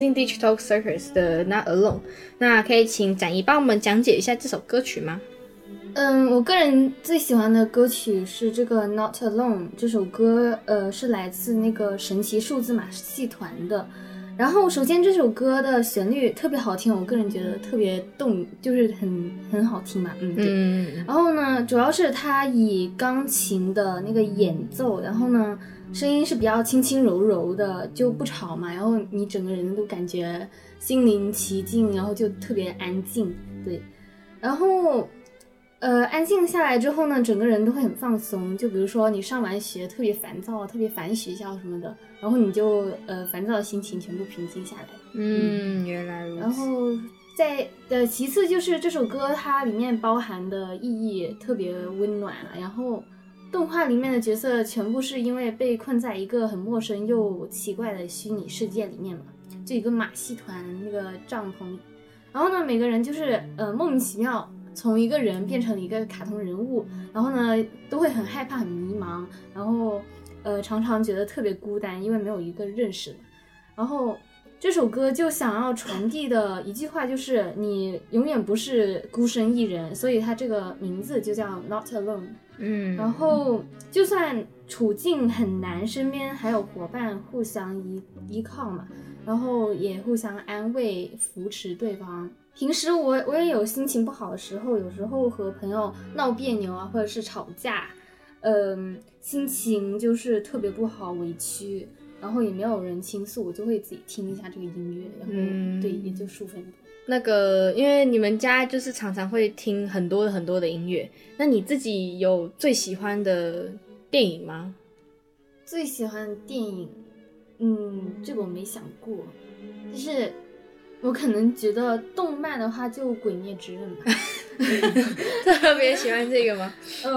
Digital Circus 的 Not Alone， 那可以请展怡帮我们讲解一下这首歌曲吗？ 我个人最喜欢的歌曲是这个 Not Alone 这首歌，是来自那个神奇数字马戏团的。然后首先这首歌的旋律特别好听，我个人觉得特别就是很好听嘛，对。然后呢，主要是它以钢琴的那个演奏，然后呢声音是比较轻轻柔柔的，就不吵嘛，然后你整个人都感觉心灵奇境，然后就特别安静，对。然后安静下来之后呢，整个人都会很放松。就比如说你上完学特别烦躁，特别烦学校什么的，然后你就烦躁的心情全部平静下来。 原来如此。 然后其次就是这首歌它里面包含的意义特别温暖啊，然后动画里面的角色全部是因为被困在一个很陌生又奇怪的虚拟世界里面嘛，就一个马戏团那个帐篷里，然后呢每个人就是莫名其妙从一个人变成了一个卡通人物，然后呢都会很害怕很迷茫，然后常常觉得特别孤单，因为没有一个认识的。然后这首歌就想要传递的一句话就是你永远不是孤身一人，所以它这个名字就叫 Not Alone。然后就算处境很难，身边还有伙伴互相依靠嘛，然后也互相安慰扶持对方。平时我也有心情不好的时候，有时候和朋友闹别扭啊，或者是吵架，心情就是特别不好委屈，然后也没有人倾诉，我就会自己听一下这个音乐，然后对也就舒服很多。 那个因为你们家就是常常会听很多的音乐，那你自己有最喜欢的电影吗？ 最喜欢的电影这个我没想过，但是我可能觉得动漫的话就鬼灭之刃吧。 特别喜欢这个吗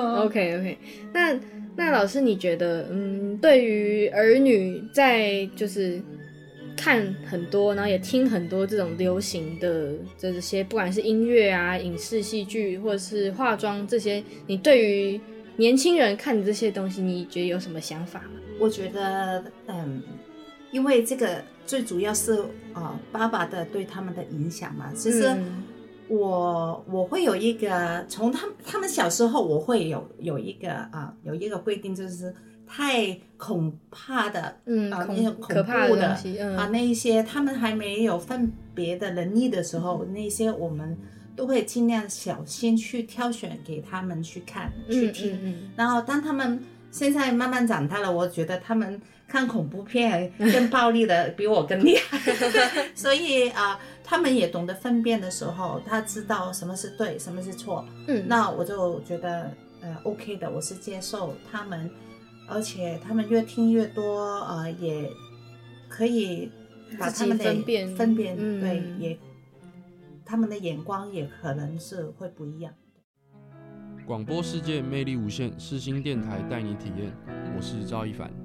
？OK， 那老师你觉得对于儿女在就是看很多，然后也听很多这种流行的这些，不管是音乐啊、影视戏剧或者是化妆这些，你对于年轻人看的这些东西，你觉得有什么想法吗？ 我觉得因为这个最主要是爸爸的对他们的影响嘛。其实我会有一个从他们小时候，我会有一个规定，就是太恐怕的那种恐怖的那一些他们还没有分别的能力的时候，那些我们都会尽量小心去挑选给他们去看去听。然后当他们现在慢慢长大了，我觉得他们看恐怖片更暴力的比我更厉害所以他们也懂得分辨的时候，他知道什么是对什么是错。那我就觉得OK 的，我是接受他们，而且他们越听越多也可以把他们的分辨对，也他们的眼光也可能是会不一样。 广播世界魅力无限，世新电台带你体验。我是赵一凡。